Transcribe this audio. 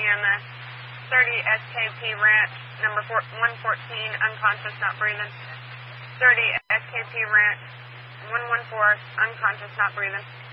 EMS. 30 SKP Ranch, number 114, unconscious, not breathing. 30 SKP Ranch, 114, unconscious, not breathing.